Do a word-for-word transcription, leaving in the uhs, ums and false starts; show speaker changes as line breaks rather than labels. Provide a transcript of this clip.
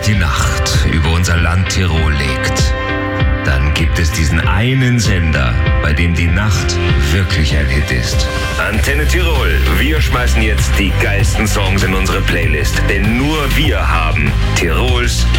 sich die Nacht über unser Land Tirol legt, dann gibt es diesen einen Sender, bei dem die Nacht wirklich ein Hit ist. Antenne Tirol, wir schmeißen jetzt die geilsten Songs in unsere Playlist, denn nur wir haben Tirols